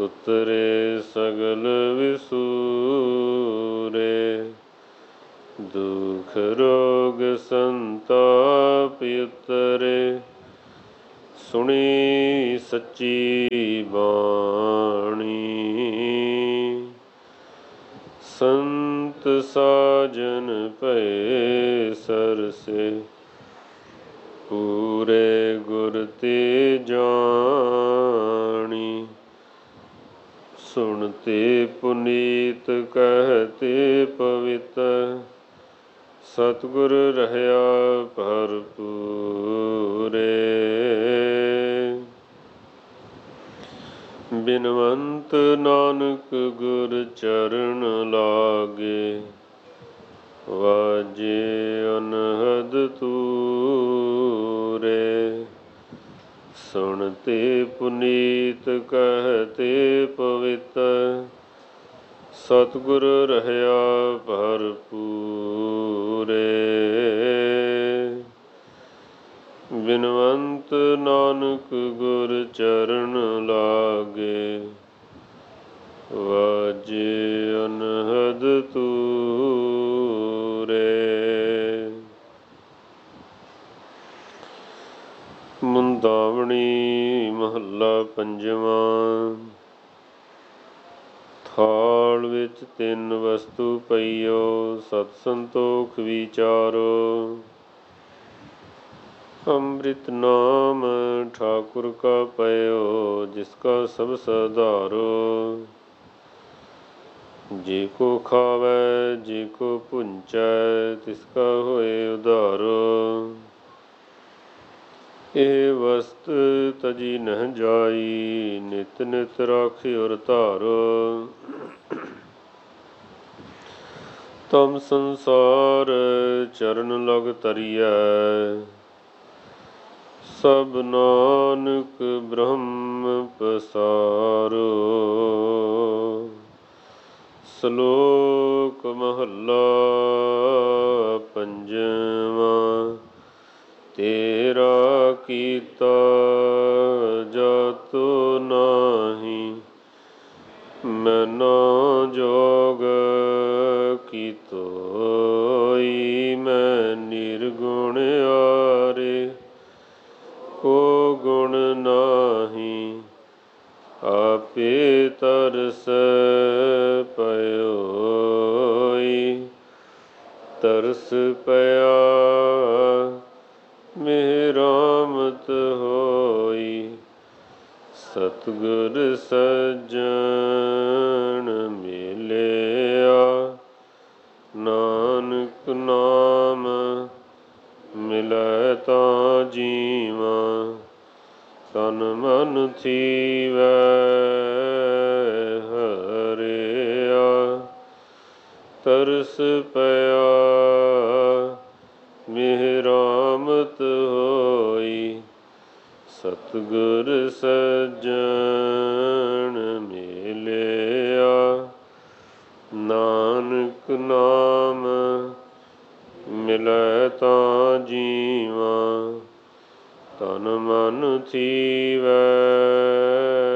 ਉਤਰੇ ਸਗਲ ਵਿਸੂਰੇ। ਦੁਖ ਰੋਗ ਸੰਤਾਪ ਉਤਰੇ। ਸੁਣੀ ਸੱਚੀ ਬਾਣੀ। ਸੰਤ ਸਾਜਨ ਭਏ ਸਰਸੇ। ਪੂਰੇ ਗੁਰ ਤੇ ਜਾਣੀ। ਸੁਣਤੇ ਪੁਨੀਤ ਕਹਿਤੇ ਪਵਿੱਤ। ਸਤਿਗੁਰ ਰਹਿਆ ਭਰਪੂਰੇ। ਬਿਨਵੰਤ ਨਾਨਕ ਗੁਰ ਚਰਨ ਲਾਗੇ। ਵਾਜੇ ਅਨਹਦ ਤੂਰੇ। ਸੁਣਤੇ ਪੁਨੀਤ ਕਹਿਤੇ ਪਵਿੱਤ। ਸਤਿਗੁਰ ਰਹਿਆ ਭਰਪੂਰੇ। ਬਿਨਵੰਤ ਨਾਨਕ ਗੁਰ ਚਰਨ ਲਾਗੇ। ਵਾਜੇ ਅਨਹਦ ਤੂਰੇ। ਮੁੰਦਾਵਣੀ ਮਹੱਲਾ ਪੰਜਵਾਂ। ਥਾਲ ਵਿੱਚ ਤਿੰਨ ਵਸਤੂ ਪਈਓ। ਸਤ ਸੰਤੋਖ ਵਿਚਾਰੋ। ਅੰਮ੍ਰਿਤ ਨਾਮ ਠਾਕੁਰ ਕਾ ਪਇਓ। ਜਿਸ ਕਾ ਸਭ ਸਾਧਾਰੋ। ਜੇ ਕੋ ਖਾਵੈ ਜੇ ਕੋ ਭੁੰਚੈ। ਤਿਸ ਕਾ ਹੋਏ ਉਧਾਰੋ। ਇਹ ਵਸਤ ਤਜੀ ਨਹਿ ਜਾਈ। ਨਿਤ ਨਿਤ ਰਾਖਿਓ ਧਾਰੋ। ਤਮ ਸੰਸਾਰ ਚਰਨ ਲਗ ਤਰੀਐ। ਸਭ ਨਾਨਕ ਬ੍ਰਹਮ ਪਸਾਰੋ। ਸ਼ਲੋਕ ਮਹੱਲਾ ਪੰਜਵਾਂ। ਤੇਰਾ ਕੀਤਾ ਜਾਤੁ ਨਾਹੀ। ਮੈਨਾ ਜੋਗ ਕੀਤੋਈ। ਮੈਂ ਨਿਰਗੁਣ ਆਰੇ। ਕੋ ਗੁਣ ਨਾਹੀ। ਆਪੇ ਤਰਸ ਪਇਓਈ। ਤਰਸ ਪਿਆ ਮਿਹਰਾਮਤ ਹੋਈ। ਸਤਿਗੁਰ ਸੱਜਣ ਮਿਲਿਆ। ਨਾਨਕ ਨਾਮ ਮਿਲੈ ਤਾਂ ਜੀਵਾਂ। ਤਨ ਮਨ ਥੀਵੈ ਹਰਿਆ। ਤਰਸ ਪਿਆ ਮਿਹਰਾਮਤ ਹੋਈ। ਸਤਿਗੁਰ ਸੱਜਣ ਮਿਲਿਆ। ਨਾਨਕ ਨਾਮ ਮਿਲੈ ਤਾਂ ਜੀਵਾਂ। ਤਨ ਮਨ ਥੀਵੈ